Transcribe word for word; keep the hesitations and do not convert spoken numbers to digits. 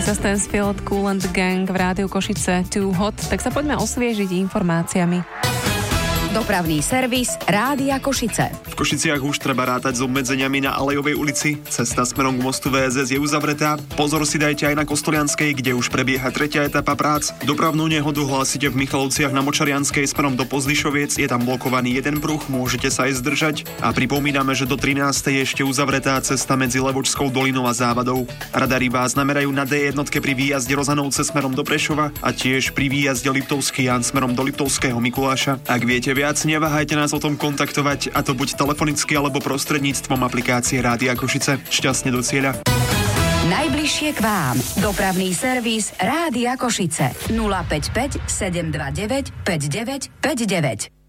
sa Stansfield, Kool and the Gang v rádiu Košice Too Hot, tak sa poďme osviežiť informáciami. Dopravný servis Rádia Košice. V Košiciach už treba rátať s obmedzeniami na Alejovej ulici. Cesta smerom k mostu vé es es je uzavretá. Pozor si dajte aj na Kostolianskej, kde už prebieha tretia etapa prác. Dopravnú nehodu hlásite v Michalovciach na Močarianskej smerom do Pozdyšoviec. Je tam blokovaný jeden pruh, môžete sa aj zdržať. A pripomíname, že do trinástej je ešte uzavretá cesta medzi Levočskou dolinou a Závadou. Radari vás namerajú na dé jedna pri výjazde Rozanovce smerom do Prešova a tiež pri výjazde Liptovský Ján smerom do Liptovského Mikuláša. Ak viete viac, neváhajte nás o tom kontaktovať, a to buď telefonicky alebo prostredníctvom aplikácie Rádia Košice. Šťastne do cieľa. Najbližšie k vám. Dopravný servis Rádia Košice. nula päť päť sedem dva deväť päť deväť päť deväť.